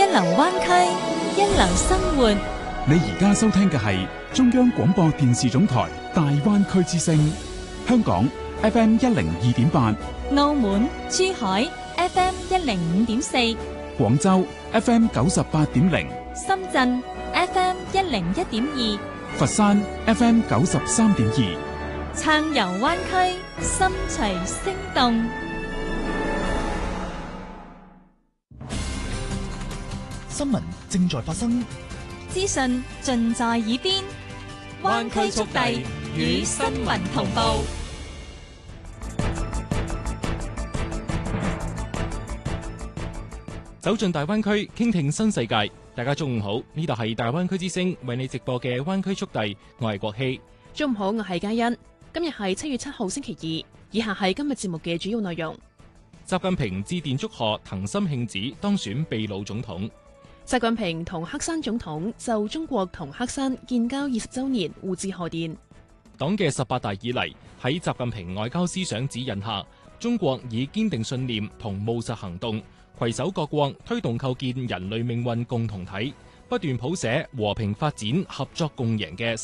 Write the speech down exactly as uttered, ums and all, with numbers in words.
流灣區，一流生活。 你而家收聽嘅係中央廣播電視總台大灣區之聲，香港 F M 一零二點八， 澳門、珠海 F M 一零五點四， 廣州 F M 九十八點零， 深圳 F M 一零一點二， 佛山 F M 九十三點二， 暢遊灣區，心隨聲動。 新聞正在發生， 資訊盡在耳邊，灣區速遞與新聞同步。 走進大灣區，傾聽新世界。大家中午好，呢度係大灣區之聲為你直播嘅灣區速遞，我係國希。 中午好，我係嘉欣。今日係七月七號星期二，以下係今日節目嘅主要內容。 習近平致電祝賀藤森慶子當選秘魯總統。 習近平同黑山總統就中國同黑山建交二十週年互致賀電。 黨嘅十八大以嚟，喺習近平外交思想指引下，中國以堅定信念同務實行動，攜手各國推動構建人類命運共同體，不斷譜寫和平發展、合作共贏嘅